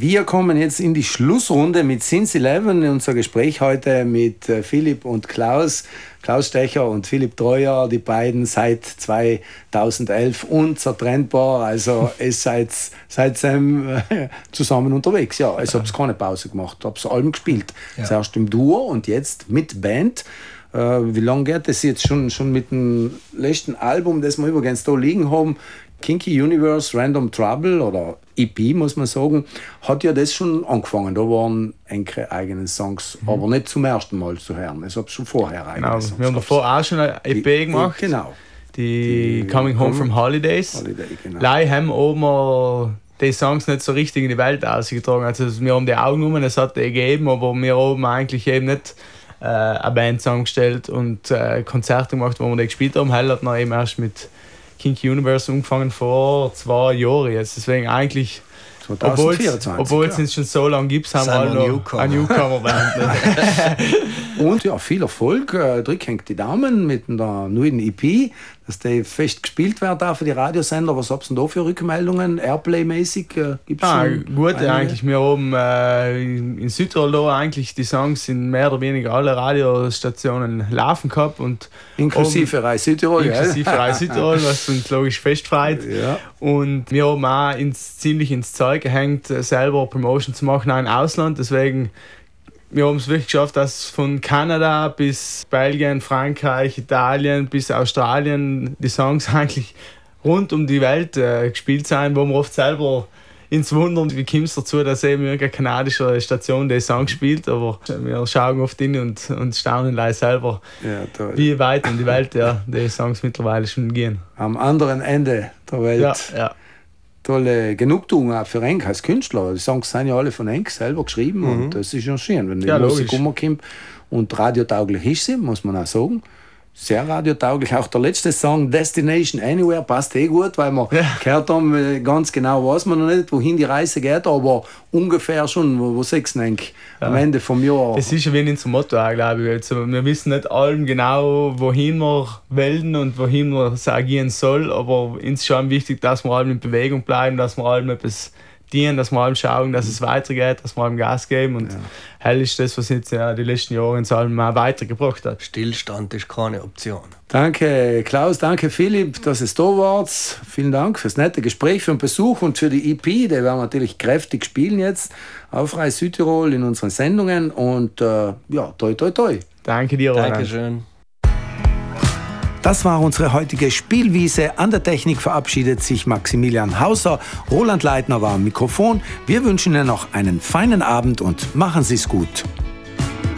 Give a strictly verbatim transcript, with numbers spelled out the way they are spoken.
Wir kommen jetzt in die Schlussrunde mit Since Eleven. Unser Gespräch heute mit Philipp und Klaus. Klaus Stecher und Philipp Treuer, die beiden seit zweitausendelf unzertrennbar. Also es seid, seid ähm, zusammen unterwegs. Ja, also habt ihr keine Pause gemacht, habt Alben gespielt. Ja. Zuerst im Duo und jetzt mit Band. Äh, wie lange geht das jetzt schon, schon mit dem letzten Album, das wir übrigens da liegen haben? Kinky Universe, Random Trouble oder E P, muss man sagen, hat ja das schon angefangen. Da waren einige eigene Songs, mhm. aber nicht zum ersten Mal zu hören. Es hat schon vorher eigene genau. Songs. Wir haben davor auch schon eine E P die, gemacht. Die, genau. Die, die Coming Home from Holidays. Holiday, genau. Leider haben wir die Songs nicht so richtig in die Welt ausgetragen. Also wir haben die auch genommen, es hat die gegeben, aber wir haben eigentlich eben nicht äh, eine Band zusammengestellt und äh, Konzerte gemacht, wo wir die gespielt haben. Hell hat noch eben erst mit Kinky Universe angefangen vor zwei Jahren jetzt. Deswegen eigentlich, obwohl es ja. schon so lange gibt, haben wir alle noch eine Newcomer-Band. Und ja, viel Erfolg. Drück hängt die Daumen mit einer neuen E P, dass die fest gespielt wird auch für die Radiosender. Was habt ihr denn da für Rückmeldungen? Airplay-mäßig äh, gibt es ah, schon? Gut, einige? eigentlich. Wir haben äh, in Südtirol da eigentlich die Songs in mehr oder weniger alle Radiostationen laufen gehabt. Und inklusive Reis Südtirol. Inklusive ja. Reis Südtirol, was uns logisch festfreut. Ja. Und wir haben auch ins, ziemlich ins Zeug gehängt, selber Promotion zu machen, auch im Ausland. Deswegen wir haben es wirklich geschafft, dass von Kanada bis Belgien, Frankreich, Italien bis Australien die Songs eigentlich rund um die Welt äh, gespielt sind, wo wir oft selber ins Wundern, wie kommt es dazu, dass eben irgendeine kanadische Station den Song spielt, aber wir schauen oft hin und, und staunen leider selber, ja, wie weit in die Welt ja, die Songs mittlerweile schon gehen. Am anderen Ende der Welt. Ja, ja. Tolle Genugtuung auch für Enk als Künstler. Die Songs sind ja alle von Enk selber geschrieben mhm. und das ist ja schön, wenn die ja, Musik umkommt und radiotauglich ist sie, muss man auch sagen. Sehr radiotauglich. Auch der letzte Song Destination Anywhere passt eh gut, weil wir ja. gehört haben, ganz genau weiß man noch nicht, wohin die Reise geht, aber ungefähr schon, wo, wo sechs ja. am Ende vom Jahr. Das ist ja wie in unserem Motto auch, glaube ich. Also, wir wissen nicht allem genau, wohin wir wollen und wohin wir agieren soll, aber uns ist schon wichtig, dass wir allem in Bewegung bleiben, dass wir allem etwas dienen, dass wir allem schauen, dass es weitergeht, dass wir allem Gas geben und ja. hell ist das, was jetzt ja, die letzten Jahre ins allem auch weitergebracht hat. Stillstand ist keine Option. Danke Klaus, danke Philipp, dass es da wart. Vielen Dank fürs nette Gespräch, für den Besuch und für die E P. Die werden wir natürlich kräftig spielen jetzt auf Reis Südtirol in unseren Sendungen und äh, ja, toi toi toi. Danke dir, Roland. Dankeschön. Das war unsere heutige Spielwiese. An der Technik verabschiedet sich Maximilian Hauser. Roland Leitner war am Mikrofon. Wir wünschen Ihnen noch einen feinen Abend und machen Sie es gut.